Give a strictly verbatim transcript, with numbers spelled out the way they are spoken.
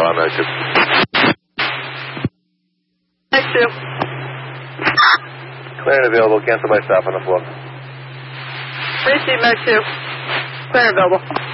on that ship. Next two. Clear and available. Cancel by stop on the floor. Receive Meg two. Clear and available.